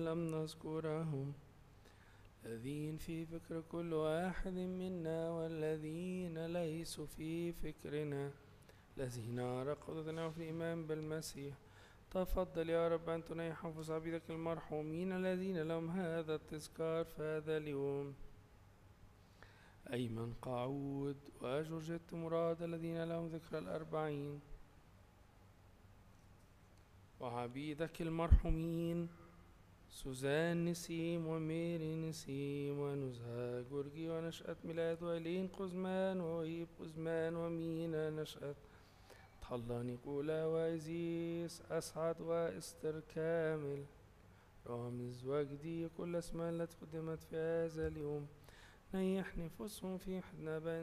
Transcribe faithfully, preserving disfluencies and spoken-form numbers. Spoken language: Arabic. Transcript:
لم نذكرهم، الذين في فكر كل واحد منا والذين ليسوا في فكرنا، الذين رقدتنا في الإيمان بالمسيح. تفضل يا رب أن تنيح أنفس عبيدك المرحومين الذين لهم هذا التذكار في هذا اليوم. أيمن قعود وجورجيت مراد الذين لهم ذكرى الأربعين، وعبيدك المرحومين سوزان نسيم وميري نسيم ونزهة جورجي ونشأة ميلاد وإلين قزمان ووهيب قزمان ومينا نشأة طلة نيكولا وإزيس أسعد وإستر كامل رامز وجدي كل أسماء التي قدمت في هذا اليوم. نيح نفوسهم في حضن